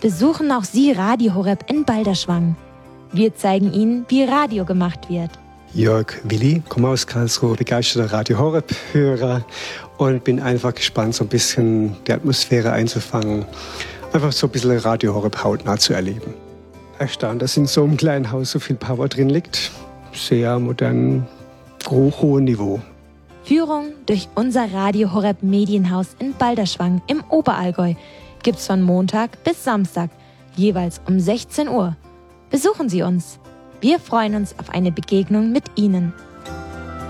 besuchen auch Sie Radio Horeb in Balderschwang. Wir zeigen Ihnen, wie Radio gemacht wird. Jörg Willi, komme aus Karlsruhe, begeisterter Radio Horeb-Hörer und bin einfach gespannt, so ein bisschen die Atmosphäre einzufangen. Einfach so ein bisschen Radio Horeb hautnah zu erleben. Erstaunt, dass in so einem kleinen Haus so viel Power drin liegt. Sehr modern, hohem Niveau. Führung durch unser Radio Horeb Medienhaus in Balderschwang im Oberallgäu gibt's von Montag bis Samstag, jeweils um 16 Uhr. Besuchen Sie uns. Wir freuen uns auf eine Begegnung mit Ihnen.